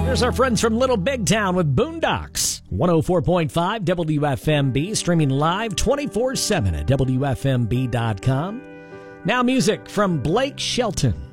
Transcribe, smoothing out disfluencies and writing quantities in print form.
There's our friends from Little Big Town with Boondocks. 104.5 WFMB, streaming live 24/7 at WFMB.com. Now music from Blake Shelton.